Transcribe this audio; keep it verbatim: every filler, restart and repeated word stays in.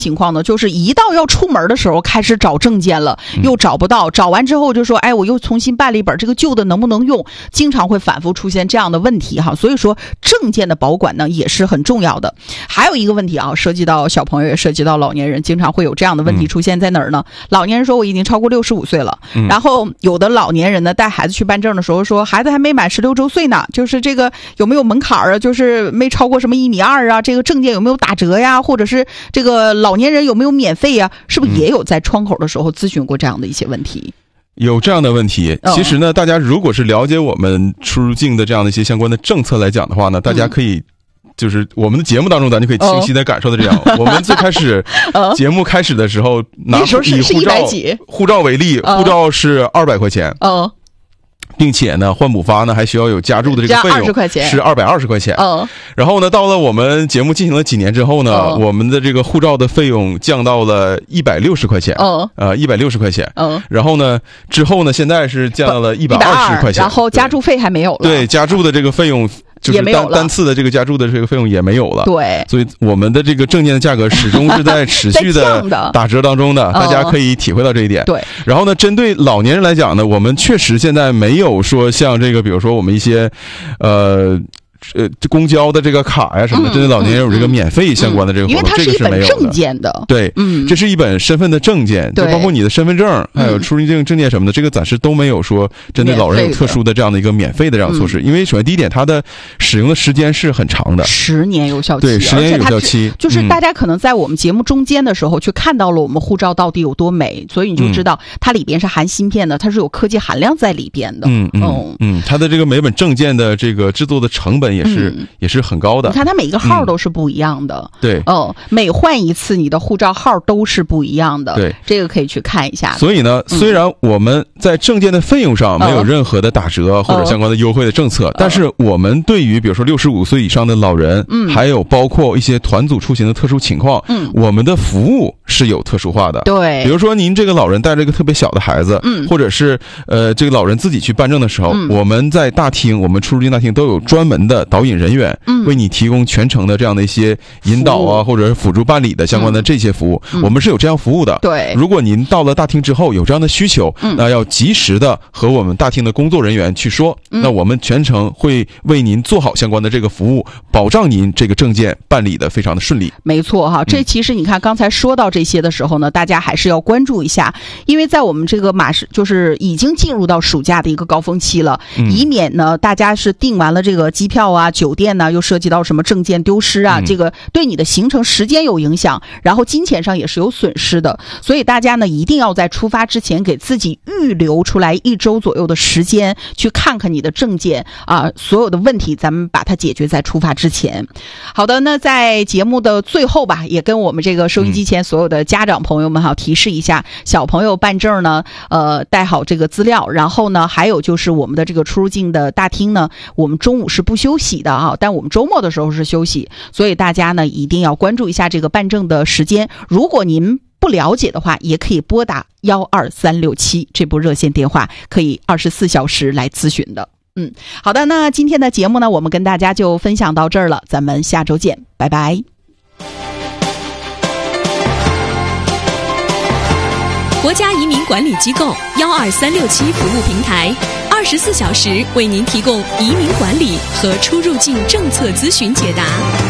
情况呢，就是一到要出门的时候开始找证件了，又找不到，找完之后就说哎，我又重新办了一本，这个旧的能不能用，经常会反复出现这样的问题哈。所以说证件的保管呢也是很重要的。还有一个问题啊，涉及到小朋友也涉及到老年人，经常会有这样的问题出现在哪儿呢？嗯、老年人说我已经超过六十五岁了、嗯、然后有的老年人呢带孩子去办证的时候说孩子还没满十六周岁呢，就是这个有没有门槛啊，就是没超过什么一米二啊，这个证件有没有打折呀，或者是这个老年人有没有免费呀，是不是也有在窗口的时候咨询过这样的一些问题？ 有这样的问题。其实呢、嗯、大家如果是了解我们出入境的这样的一些相关的政策来讲的话呢，大家可以、嗯就是我们的节目当中咱就可以清晰的感受到这样、哦、我们最开始节目开始的时候拿以护照护照为例，护照是二百块钱， 哦， 并且呢换补发呢还需要有加注的这个费用，二十块钱是二百二十块钱。 嗯， 然后呢到了我们节目进行了几年之后呢、嗯、我们的这个护照的费用降到了一百六十块钱。 嗯， 呃一百六十块钱。 嗯， 然后呢之后呢现在是降到了一百二十块钱， 然后加注费还没有了。 对，加注的这个费用就是单单次的这个加注的这个费用也没有了。 对， 所以我们的这个证件的价格始终是在持续的打折当中的，大家可以体会到这一点。 对。 然后呢，针对老年人来讲呢，我们确实现在没有说像这个，比如说我们一些，呃。呃，公交的这个卡呀什么的，针对老年人有这个免费相关的这个活动， 因为它是一本证件的。 对，嗯，这是一本身份的证件，就包括你的身份证，还有出入境证件什么的，这个暂时都没有说针对老人有特殊的这样的一个免费的这样措施。因为首先第一点，它的使用的时间是很长的， 十年有效期， 对，十年有效期。 就是大家可能在我们节目中间的时候去看到了我们护照到底有多美，所以你就知道它里边是含芯片的，它是有科技含量在里边的。 嗯嗯嗯，它的这个每本证件的这个制作的成本也是也是。是很高的， 你看它每个号都是不一样的。 嗯、对， 哦，每换一次你的护照号都是不一样的。 对， 这个可以去看一下。 所以呢，嗯、虽然我们在证件的费用上没有任何的打折或者相关的优惠的政策，哦、但是我们对于比如说六十五岁以上的老人，嗯，还有包括一些团组出行的特殊情况，嗯，我们的服务是有特殊化的。 对， 比如说您这个老人带着一个特别小的孩子，嗯，或者是呃这个老人自己去办证的时候，嗯、我们在大厅，我们出入境大厅都有专门的导引人员，嗯，为你提供全程的这样的一些引导啊，或者是辅助办理的相关的这些服务，嗯、我们是有这样服务的。 对， 如果您到了大厅之后有这样的需求，嗯、那要及时的和我们大厅的工作人员去说，嗯、那我们全程会为您做好相关的这个服务，保障您这个证件办理的非常的顺利。 没错哈，这其实你看刚才说到这些的时候呢，大家还是要关注一下，因为在我们这个马是就是已经进入到暑假的一个高峰期了，嗯、以免呢大家是订完了这个机票啊、酒店呢，又涉及到什么证件丢失啊，嗯、这个对你的行程时间有影响，然后金钱上也是有损失的。所以大家呢一定要在出发之前给自己预留出来一周左右的时间，去看看你的证件啊，所有的问题咱们把它解决在出发之前。好的，那在节目的最后吧，也跟我们这个收音机前所有的家长朋友们哈提示一下，小朋友办证呢，呃，带好这个资料，然后呢，还有就是我们的这个出入境的大厅呢，我们中午是不休息的啊，但我们周末的时候是休息，所以大家呢一定要关注一下这个办证的时间。如果您不了解的话，也可以拨打幺二三六七这部热线电话，可以二十四小时来咨询的。嗯，好的，那今天的节目呢，我们跟大家就分享到这儿了，咱们下周见，拜拜。 国家移民管理机构幺二三六七服务平台，二十四小时为您提供移民管理和出入境政策咨询解答。